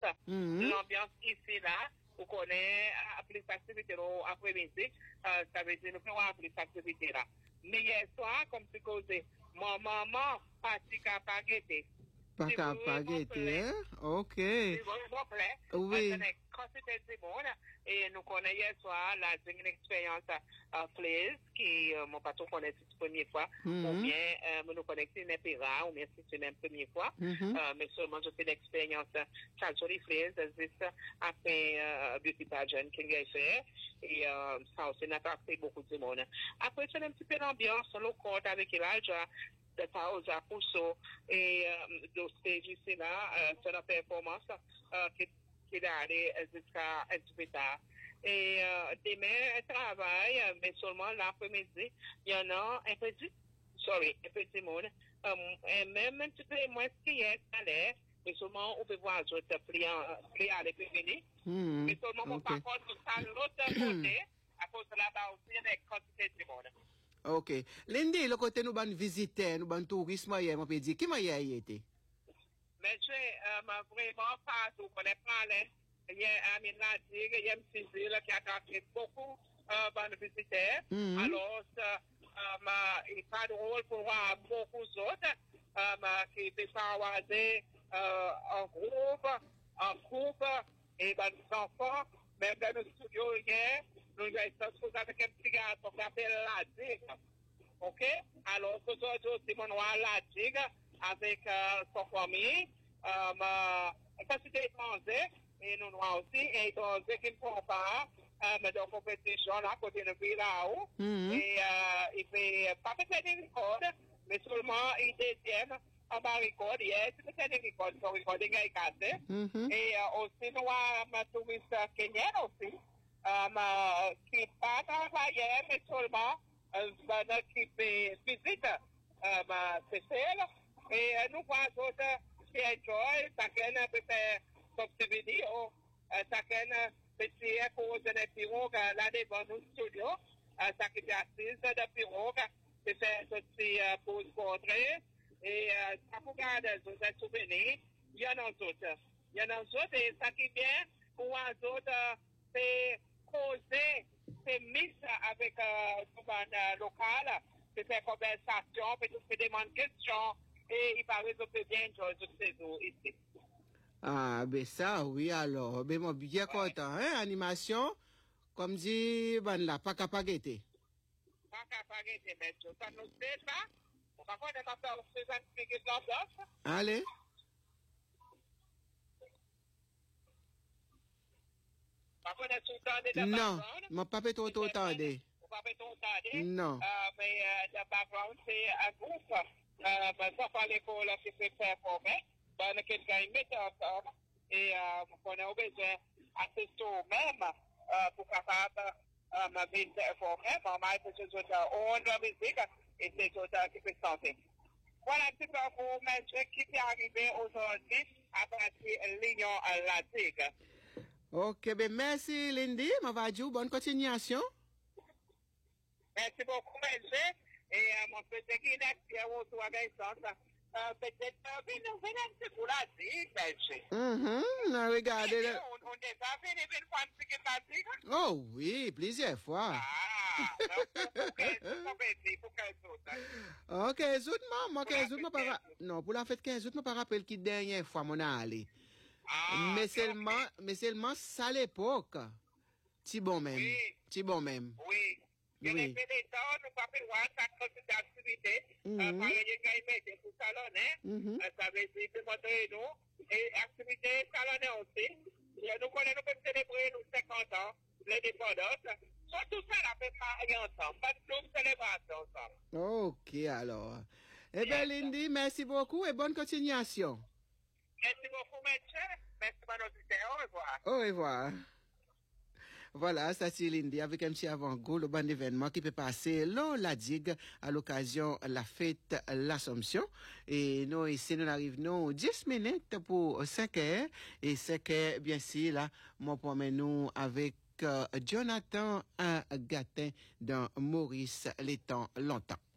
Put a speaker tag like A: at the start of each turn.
A: L'ambiance ici, là, vous connaissez, appeler cette activité après-midi, ça veut dire, nous pouvons appeler cette activité là. Mais hier soir, comme tu causais, mon maman, parti qu'à paqueter.
B: Pas capagité, hein? Ok.
A: Si vous plaît,
B: Oui.
A: quand c'était du monde, et nous connaissons hier soir, là, une expérience plaise, qui, mon patron connaît cette première fois, ou bien, nous connaissons une rare, ou bien si c'est une première fois, mais seulement je fais l'expérience, Calgary Flaise, juste après, Beauty Pageant, qui a fait, et, ça aussi, n'a attracté beaucoup de monde. Après, c'est un petit peu l'ambiance, le compte avec Elijah, de Taoza Pousso et de stage ici là, c'est la performance qui est allée jusqu'à un petit peu tard. Et demain, travail, mais seulement l'après-midi, il y en a un petit monde, et même un petit peu moins qui est allé, mais seulement on peut voir d'autres clients à l'économie. Mais seulement, mon par contre, tout ça, l'autre côté, à cause de là-bas aussi, il y a des quantités de monde.
B: Ok. Lindy, le côté nous ban visiter, nous ban tourisme, on peut dire, qui m'a y été?
A: Mais vraiment pas, vous connaissez pas, il y a un ménage, il y a un petit qui a attracté beaucoup de visiteurs. Alors, il n'est pas drôle pour voir beaucoup d'autres qui peuvent avoir en groupe, et des enfants, même dans le studio hier, nous avons avec un petit gars qui s'appelle la digue. OK? Alors, aujourd'hui, Simon la digue avec son famille, parce que c'est étranger, et nous avons aussi étranger qui ne font pas, mais dans la compétition, là, côté de pays là-haut, et il fait pas peut-être des records, mais seulement il détient en bas record, yes, c'est des records, son recording est cassé, et aussi nous avons un touriste kenyan aussi, qui pas travaillé, mais seulement qui fait visite spéciale, et nous voyons d'autres qui enjoy, chacun peut faire son petit vidéo, chacun peut faire pour des pirogues là devant nos studios, chacun est assise de pirogue, peut faire ce petit pose portrait, et ça vous garde des souvenirs, il y en a d'autres. Il y en a d'autres, et ça qui est bien, pour les autres, c'est causer, c'est mix avec tout le monde local, c'est faire conversation, peut demander questions, et il paraît que c'est bien toutes ces jours ici.
B: Ah, ben ça, oui, alors, ben moi, bien content, hein, animation, comme dit, ben là, pas capable d'être.
A: Pas capable d'être, mais ça nous fait ça. Par contre, on va faire une question.
B: Allez. Non, mon papa est autant tardé. Non.
A: Mais le background, c'est un groupe. Ça fait l'école qui fait performer. Quelqu'un y met encore. Et on a besoin d'assister même pour capable de performer. Maman, c'est tout on doit musique et c'est tout qui peut santé. Voilà un petit peu pour mettre qui est arrivé aujourd'hui à partir de l'Union Atlantique.
B: Ok, ben merci Lindy, ma va dire bonne continuation.
A: Merci beaucoup, monsieur. Et mon petit Guinette qui est autour de ça, peut-être venez un petit peu là, monsieur.
B: Regardez.
A: On est déjà venu une fois un petit peu.
B: Oh oui, plusieurs fois. Ok, zout moi 15 août, non, pour la fête 15 août, je me rappelle qui dernière fois mon allé. Mais seulement ça à l'époque. Ti bon même.
A: Oui.
B: Ti bon même.
A: Oui. Il y a des temps, nous pas faire ça comme cette activité. Par exemple, pour salonner, ça veut dire que montrer nous, et activité salonner aussi. Nous connaissons, nous pouvons célébrer nos 50 ans, l'indépendance. Tout ça, la fait marier ensemble. Pas de célébration ensemble.
B: Ok, alors. Eh bien, Lindy, merci beaucoup et bonne continuation.
A: Merci beaucoup, monsieur. Merci pour nos auditeurs. Au revoir.
B: Au revoir. Voilà, ça c'est Lindy avec un petit avant-goût, le bon événement qui peut passer là, la digue, à l'occasion la fête l'Assomption. Et nous, ici, nous arrivons 10 minutes pour 5 heures. Et 5 heures, bien sûr, là, moi, promène-nous avec Jonathan Gatin dans Maurice, les temps longtemps.